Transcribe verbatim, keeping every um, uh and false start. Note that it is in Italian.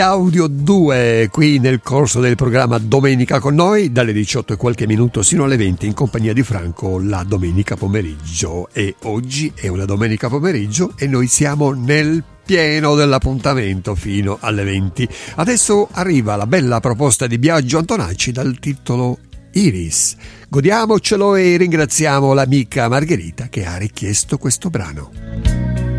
Audio due qui nel corso del programma Domenica con noi dalle diciotto e qualche minuto sino alle venti in compagnia di Franco la domenica pomeriggio, e oggi è una domenica pomeriggio e noi siamo nel pieno dell'appuntamento fino alle venti. Adesso arriva la bella proposta di Biagio Antonacci dal titolo Iris. Godiamocelo e ringraziamo l'amica Margherita che ha richiesto questo brano.